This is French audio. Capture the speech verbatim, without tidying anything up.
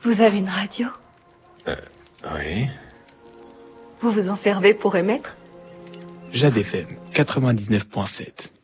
Vous avez une radio? Euh, oui. Vous vous en servez pour émettre? Jade F M, quatre-vingt-dix-neuf point sept.